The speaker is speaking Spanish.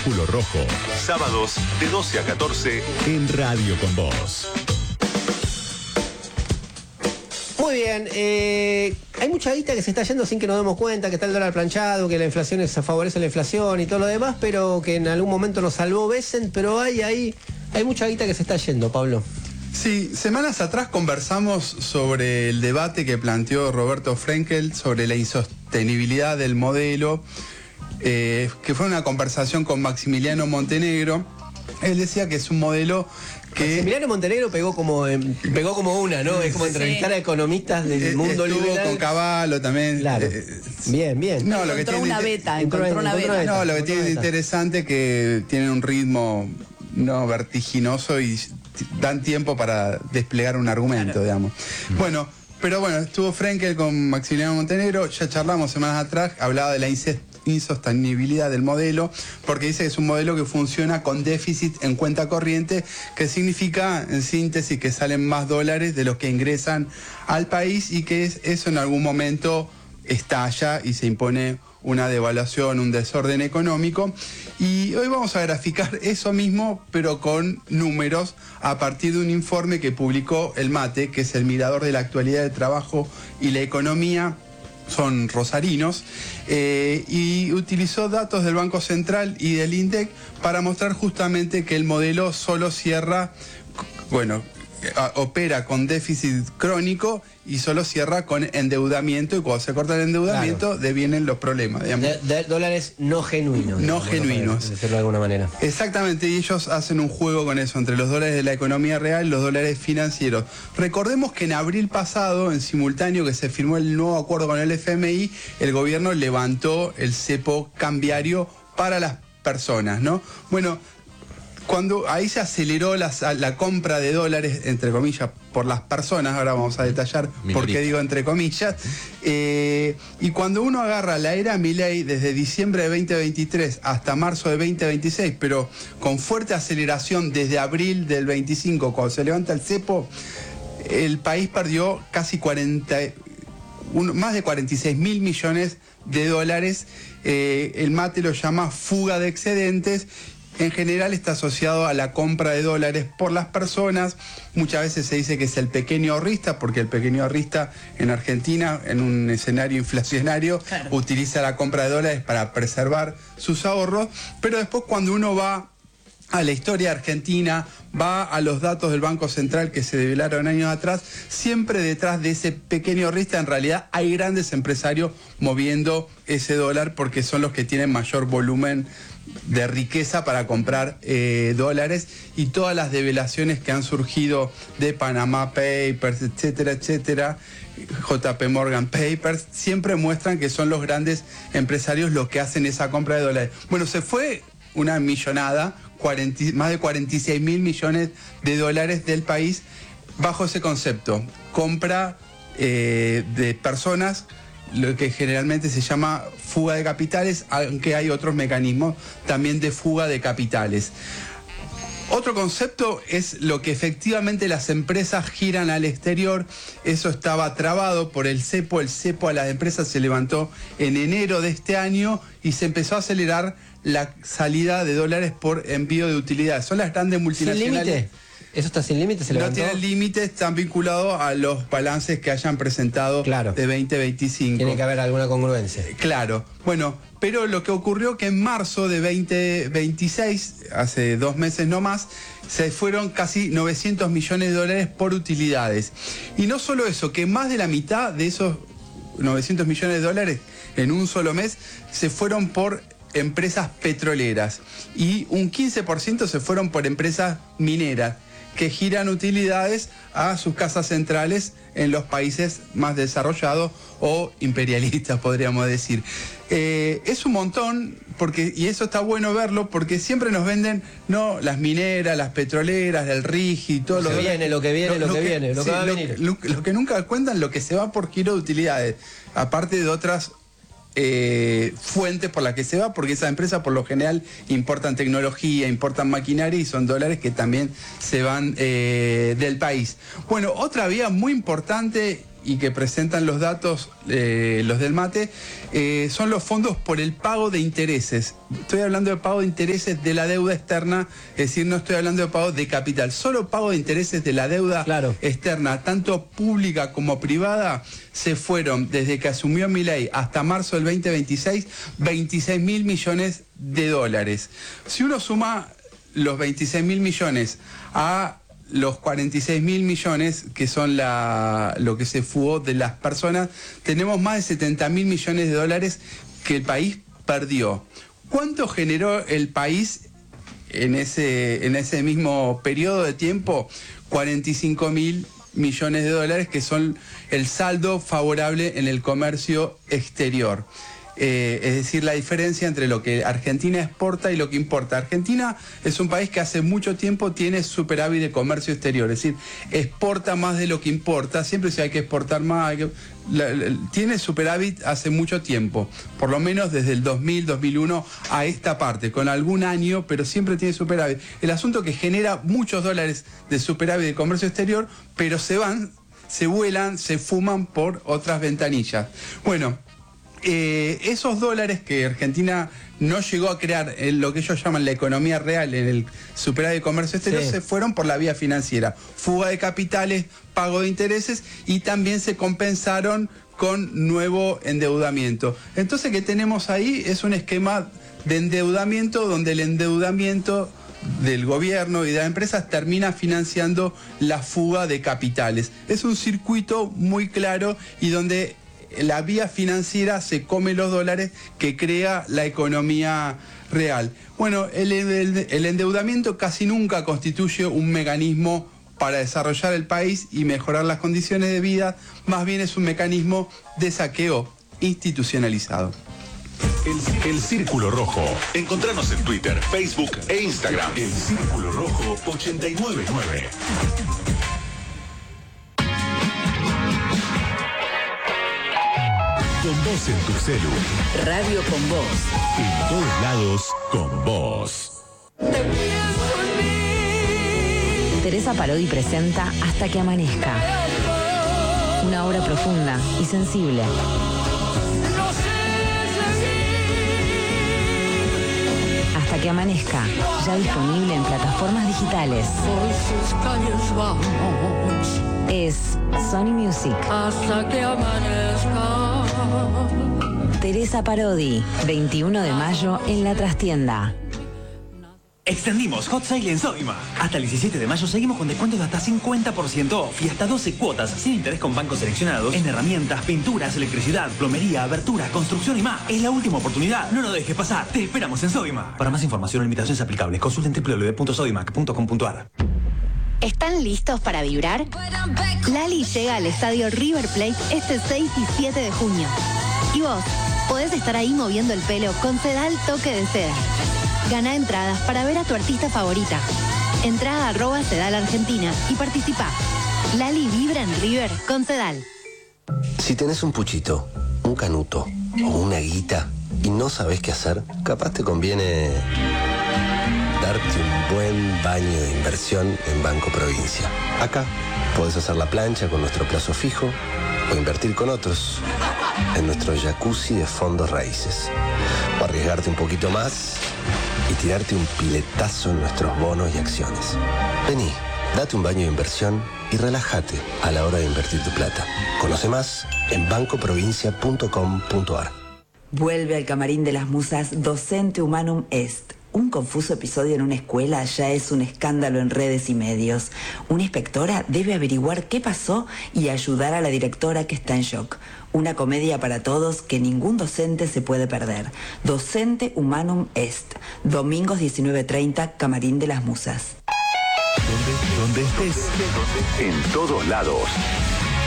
Círculo Rojo. Sábados de 12 a 14 en Radio con Vos. Muy bien, hay mucha guita que se está yendo sin que nos demos cuenta, que está el dólar planchado, que la inflación favorece la inflación y todo lo demás, pero que en algún momento nos salvó Besen, pero hay mucha guita que se está yendo, Pablo. Sí, semanas atrás conversamos sobre el debate que planteó Roberto Frenkel sobre la insostenibilidad del modelo, que fue una conversación con Maximiliano Montenegro. Él decía que es un modelo que... Maximiliano Montenegro pegó como una, ¿no? Es como entrevistar a economistas del mundo liberal. Con Cavallo también. Claro. Bien. No, lo que encontró una beta. No, lo que tiene interesante es que tienen un ritmo no vertiginoso y dan tiempo para desplegar un argumento, digamos. Bueno, estuvo Frenkel con Maximiliano Montenegro, ya charlamos semanas atrás, hablaba de la insostenibilidad del modelo, porque dice que es un modelo que funciona con déficit en cuenta corriente, que significa, en síntesis, que salen más dólares de los que ingresan al país y que eso en algún momento estalla y se impone una devaluación, un desorden económico. Y hoy vamos a graficar eso mismo, pero con números, a partir de un informe que publicó el MATE, que es el Mirador de la Actualidad del Trabajo y la Economía. Son rosarinos, y utilizó datos del Banco Central y del INDEC para mostrar justamente que el modelo solo opera con déficit crónico y solo cierra con endeudamiento, y cuando se corta el endeudamiento, devienen los problemas. De dólares no genuinos. No genuinos. Para decirlo de alguna manera. Exactamente, y ellos hacen un juego con eso, entre los dólares de la economía real y los dólares financieros. Recordemos que en abril pasado, en simultáneo que se firmó el nuevo acuerdo con el FMI, el gobierno levantó el cepo cambiario para las personas, ¿no? Bueno, cuando ahí se aceleró la compra de dólares, entre comillas, por las personas, ahora vamos a detallar por qué digo entre comillas, y cuando uno agarra la era Milei desde diciembre de 2023 hasta marzo de 2026, pero con fuerte aceleración desde abril del 25, cuando se levanta el cepo, el país perdió más de 46 mil millones de dólares. El MATE lo llama fuga de excedentes. En general está asociado a la compra de dólares por las personas. Muchas veces se dice que es el pequeño ahorrista, porque el pequeño ahorrista en Argentina, en un escenario inflacionario, utiliza la compra de dólares para preservar sus ahorros. Pero después, cuando uno va a la historia argentina, va a los datos del Banco Central que se develaron años atrás, siempre detrás de ese pequeño ahorrista en realidad hay grandes empresarios moviendo ese dólar, porque son los que tienen mayor volumen de riqueza para comprar dólares, y todas las develaciones que han surgido de Panama Papers, etcétera, JP Morgan Papers, siempre muestran que son los grandes empresarios los que hacen esa compra de dólares. Bueno, se fue una millonada, más de 46 mil millones de dólares del país bajo ese concepto, compra de personas, lo que generalmente se llama fuga de capitales, aunque hay otros mecanismos también de fuga de capitales. Otro concepto es lo que efectivamente las empresas giran al exterior. Eso estaba trabado por el cepo. El cepo a las empresas se levantó en enero de este año y se empezó a acelerar la salida de dólares por envío de utilidades. Son las grandes multinacionales. ¿Sin límite? ¿Eso está sin límite? ¿Se levantó? No tienen límite, están vinculados a los balances que hayan presentado de 2025. Tiene que haber alguna congruencia. Claro. Bueno, pero lo que ocurrió que en marzo de 2026, hace 2 meses no más, se fueron casi 900 millones de dólares por utilidades. Y no solo eso, que más de la mitad de esos 900 millones de dólares en un solo mes se fueron por empresas petroleras, y un 15% se fueron por empresas mineras que giran utilidades a sus casas centrales en los países más desarrollados o imperialistas, podríamos decir. Es un montón, y eso está bueno verlo, porque siempre nos venden las mineras, las petroleras, el RIGI y todo lo que viene, lo que va a venir. Lo que nunca cuentan, lo que se va por giro de utilidades, aparte de otras fuentes por las que se va, porque esas empresas por lo general importan tecnología, importan maquinaria, y son dólares que también se van del país. Bueno, otra vía muy importante y que presentan los datos, los del MATE, son los fondos por el pago de intereses. Estoy hablando de pago de intereses de la deuda externa, es decir, no estoy hablando de pago de capital, solo pago de intereses de la deuda externa, tanto pública como privada. Se fueron, desde que asumió Milei hasta marzo del 2026, 26.000 millones de dólares. Si uno suma los 26.000 millones a los 46.000 millones, que son lo que se fugó de las personas, tenemos más de 70.000 millones de dólares que el país perdió. ¿Cuánto generó el país en ese mismo periodo de tiempo? 45.000 millones de dólares, que son el saldo favorable en el comercio exterior. Es decir, la diferencia entre lo que Argentina exporta y lo que importa. Argentina es un país que hace mucho tiempo tiene superávit de comercio exterior, es decir, exporta más de lo que importa. Siempre si hay que exportar más, tiene superávit hace mucho tiempo, por lo menos desde el 2000, 2001 a esta parte, con algún año, pero siempre tiene superávit. El asunto que genera muchos dólares de superávit de comercio exterior, pero se vuelan, se fuman por otras ventanillas. Bueno, esos dólares que Argentina no llegó a crear en lo que ellos llaman la economía real, en el superávit de comercio exterior, se fueron por la vía financiera, fuga de capitales, pago de intereses, y también se compensaron con nuevo endeudamiento. Entonces, ¿qué tenemos ahí? Es un esquema de endeudamiento donde el endeudamiento del gobierno y de las empresas termina financiando la fuga de capitales. Es un circuito muy claro y donde la vía financiera se come los dólares que crea la economía real. Bueno, el endeudamiento casi nunca constituye un mecanismo para desarrollar el país y mejorar las condiciones de vida, más bien es un mecanismo de saqueo institucionalizado. El Círculo Rojo. Encontranos en Twitter, Facebook e Instagram. El Círculo Rojo 899. Con vos en tu celu. Radio con vos. En todos lados, con vos. Teresa Parodi presenta Hasta que amanezca. Una obra profunda y sensible. Hasta que amanezca, ya disponible en plataformas digitales. Es Sony Music. Hasta que amanezca. Teresa Parodi, 21 de mayo en La Trastienda. Extendimos Hot Sale en Sodimac. Hasta el 17 de mayo seguimos con descuentos de hasta 50% off y hasta 12 cuotas sin interés con bancos seleccionados en herramientas, pinturas, electricidad, plomería, abertura, construcción y más. Es la última oportunidad. No lo dejes pasar. Te esperamos en Sodimac. Para más información o limitaciones aplicables, consulten www.sodimac.com.ar. ¿Están listos para vibrar? Lali llega al estadio River Plate este 6 y 7 de junio. Y vos podés estar ahí moviendo el pelo con Sedal Toque de Seda. Gana entradas para ver a tu artista favorita. Entra a @Sedal Argentina y participa. Lali vibra en River con Sedal. Si tenés un puchito, un canuto o una guita y no sabés qué hacer, capaz te conviene darte un buen baño de inversión en Banco Provincia. Acá podés hacer la plancha con nuestro plazo fijo o invertir con otros en nuestro jacuzzi de fondos raíces. O arriesgarte un poquito más y tirarte un piletazo en nuestros bonos y acciones. Vení, date un baño de inversión y relájate a la hora de invertir tu plata. Conoce más en bancoprovincia.com.ar. Vuelve al Camarín de las Musas Docente Humanum Est. Un confuso episodio en una escuela ya es un escándalo en redes y medios. Una inspectora debe averiguar qué pasó y ayudar a la directora que está en shock. Una comedia para todos que ningún docente se puede perder. Docente Humanum Est. Domingos 19:30, Camarín de las Musas. Donde estés, en todos lados.